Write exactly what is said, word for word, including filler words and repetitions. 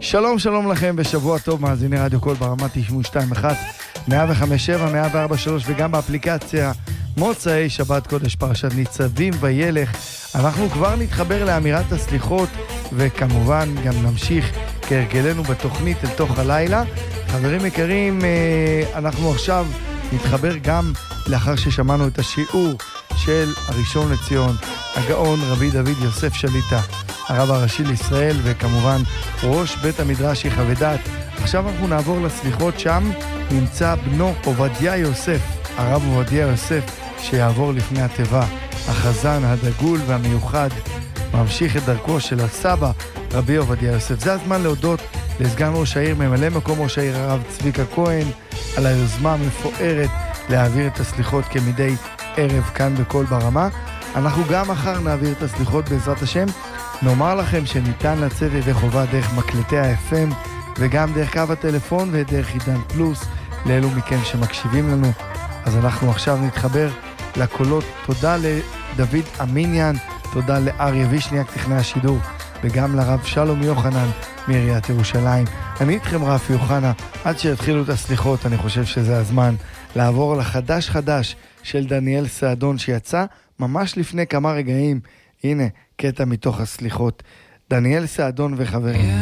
שלום שלום לכם ושבוע טוב, מאזיני רדיו קול ברמה תשעים שתיים אחת מאה וחמש שבע מאה וארבע שלוש וגם באפליקציה מוצאי שבת קודש פרשת ניצבים וילך. אנחנו כבר נתחבר לאמירת הסליחות וכמובן גם נמשיך כהרגלנו בתוכנית אל תוך הלילה. חברים יקרים, אנחנו עכשיו נתחבר גם לאחר ששמענו את השיעור של הראשון לציון הגאון רבי דוד יוסף שליטה, הרב הראשי לישראל, וכמובן ראש בית המדרש יחווה. עכשיו אנחנו נעבור לסליחות. שם נמצא בנו עובדיה יוסף, הרב עובדיה יוסף, שיעבור לפני הטבע, החזן הדגול והמיוחד, ממשיך את דרכו של הסבא רבי עובדיה יוסף. זה הזמן להודות לסגן ראש העיר, ממלא מקום ראש העיר הרב צביקה כהן, על היוזמה המפוארת להעביר את הסליחות כמדי ערב כאן בכל ברמה. אנחנו גם מחר נעביר את הסליחות בעזרת השם. נאמר לכם שניתן לצאת ידי חובה דרך מקלטי ה-אף אם וגם דרך קו הטלפון ודרך עידן פלוס לאלו מכם שמקשיבים לנו. אז אנחנו עכשיו נתחבר לקולות. תודה לדוד אמיניאן, תודה לאריה וישניאק טכנאי השידור, וגם לרב שלום יוחנן מעיריית ירושלים. אני איתכם רפי יוחנה עד שיתחילו את הסליחות. אני חושב שזה הזמן לעבור לחדש חדש של דניאל סעדון שיצא ממש לפני כמה רגעים. הנה קטע מתוך הסליחות, דניאל סעדון וחברים.